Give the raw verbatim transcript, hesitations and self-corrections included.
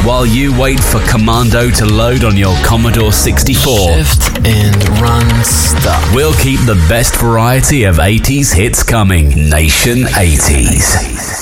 while you wait for Commando to load on your Commodore sixty-four. Shift and run stop. We'll keep the best variety of eighties hits coming. Nation eighties.